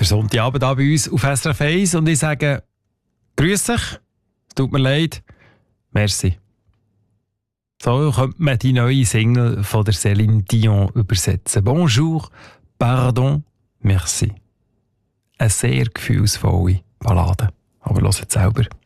Der Sonntagabend hier bei uns auf SRF 1 und ich sage, grüß dich, es tut mir leid, merci. So könnte man die neue Single von der Céline Dion übersetzen. Bonjour, pardon, merci. Eine sehr gefühlsvolle Ballade. Aber hört selber.